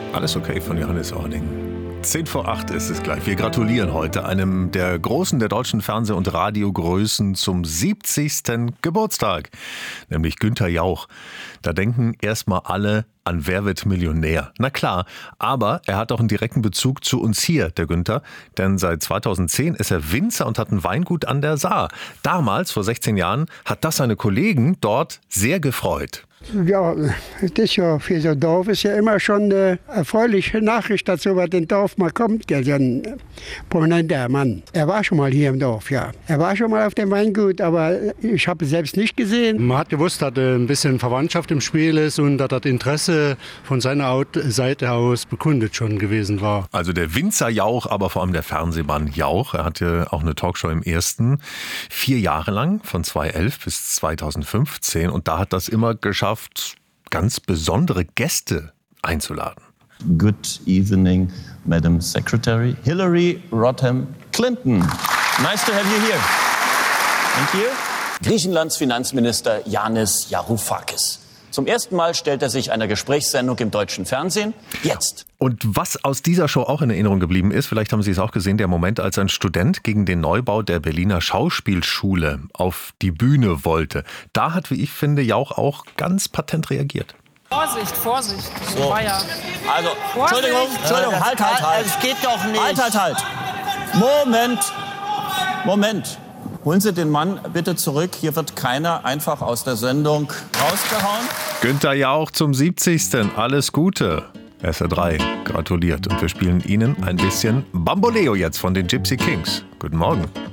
Alles okay von Johannes Ording. 7:10 ist es gleich. Wir gratulieren heute einem der Großen der deutschen Fernseh- und Radiogrößen zum 70. Geburtstag, nämlich Günther Jauch. Da denken erstmal alle an Wer wird Millionär? Na klar, aber er hat auch einen direkten Bezug zu uns hier, der Günther. Denn seit 2010 ist er Winzer und hat ein Weingut an der Saar. Damals, vor 16 Jahren, hat das seine Kollegen dort sehr gefreut. Ja, das ist ja für so ein Dorf ist ja immer schon eine erfreuliche Nachricht dazu, was im Dorf mal kommt. Ja, so ein prominenter Mann. Er war schon mal hier im Dorf, ja. Er war schon mal auf dem Weingut, aber ich habe es selbst nicht gesehen. Man hat gewusst, dass ein bisschen Verwandtschaft im Spiel ist und dass das Interesse von seiner Seite aus bekundet schon gewesen war. Also der Winzer Jauch, aber vor allem der Fernsehmann Jauch. Er hatte auch eine Talkshow im Ersten, 4 Jahre lang, von 2011 bis 2015. Und da hat das immer geschafft, ganz besondere Gäste einzuladen. Good evening, Madam Secretary. Hillary Rodham Clinton. Nice to have you here. And here? Griechenlands Finanzminister Yanis Varoufakis. Zum ersten Mal stellt er sich einer Gesprächssendung im deutschen Fernsehen. Jetzt. Und was aus dieser Show auch in Erinnerung geblieben ist, vielleicht haben Sie es auch gesehen, der Moment, als ein Student gegen den Neubau der Berliner Schauspielschule auf die Bühne wollte. Da hat, wie ich finde, Jauch auch ganz patent reagiert. Vorsicht. So. War ja. Also, Entschuldigung, halt. Es geht doch nicht. Halt. Moment. Holen Sie den Mann bitte zurück. Hier wird keiner einfach aus der Sendung rausgehauen. Günther Jauch zum 70. Alles Gute. SR3 gratuliert. Und wir spielen Ihnen ein bisschen Bamboleo jetzt von den Gypsy Kings. Guten Morgen.